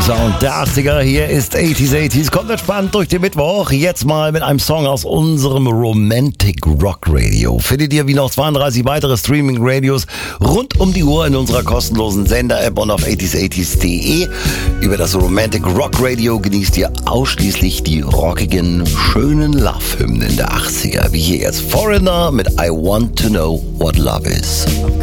Sound der 80er. Hier ist 80s. Kommt entspannt durch den Mittwoch. Jetzt mal mit einem Song aus unserem Romantic Rock Radio. Findet ihr wie noch 32 weitere Streaming-Radios rund um die Uhr in unserer kostenlosen Sender-App und auf 80s80s.de. Über das Romantic Rock Radio genießt ihr ausschließlich die rockigen, schönen Love-Hymnen der 80er. Wie hier jetzt Foreigner mit I Want to Know What Love Is.